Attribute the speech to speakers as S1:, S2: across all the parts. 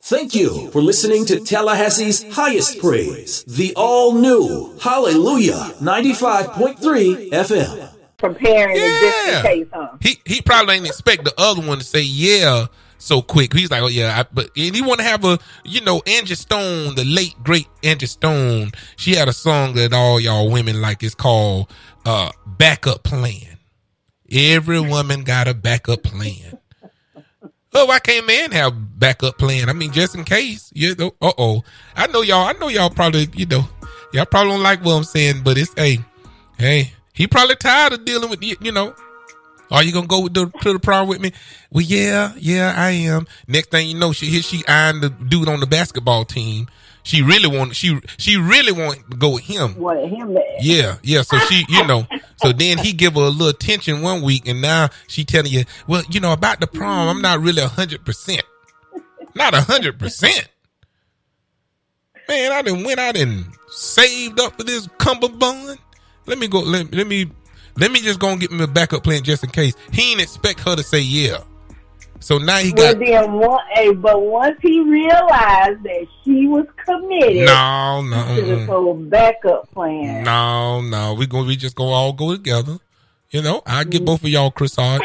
S1: Thank you for listening to Tallahassee's highest praise, the all-new Hallelujah 95.3 FM.
S2: Preparing just in case, huh?
S3: He probably ain't expect the other one to say yeah so quick. He's like, oh yeah, and he want to have a, Angie Stone, the late great Angie Stone. She had a song that all y'all women like. It's called Backup Plan. Every woman got a backup plan. Oh, why can't man have backup plan? I mean, just in case. I know y'all probably, y'all probably don't like what I'm saying, but it's, hey, he probably tired of dealing with, Are you gonna go to the prom with me? Well, yeah, I am. Next thing you know, she eyeing the dude on the basketball team. She really want to go with him.
S2: What, him there?
S3: Yeah. So she, so then he give her a little attention one week, and now she telling you, well, about the prom, I'm not really 100%. Not 100%. Man, I done went out and saved up for this cummerbund. Let me go. Let me just go and get me a backup plan just in case. He ain't expect her to say yeah. So now he got.
S2: But once he realized that she was committed,
S3: no,
S2: to the whole backup plan.
S3: No, we just gonna all go together. I get both of y'all corsage.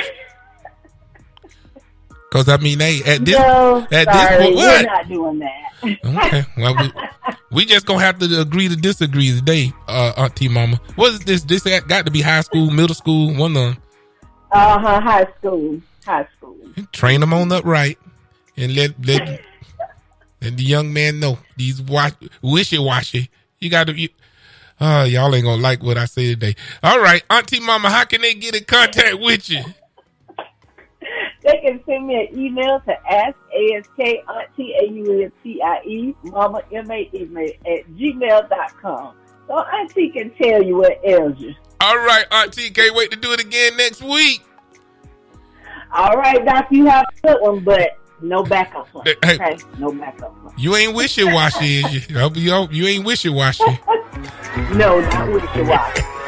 S3: Cause I mean, at this point,
S2: we're not doing that.
S3: Okay, well, we just gonna have to agree to disagree today, Auntie Mama. What is this? This got to be high school, middle school, one of them.
S2: High school.
S3: Train them on up right, and let the young man know these wishy-washy. You got to. Y'all ain't gonna like what I say today. All right, Auntie Mama, how can they get in contact with you?
S2: They can send me an email to ask auntie AUNTIE mama @gmail.com. So Auntie can tell you what ails you.
S3: All right, Auntie, can't wait to do it again next week.
S2: All right, Doc, you have a good one, but no backup plan.
S3: Hey,
S2: okay, no backup plan.
S3: You ain't wishy-washy, is you? You ain't wishy-washy.
S2: No, not wishy-washy.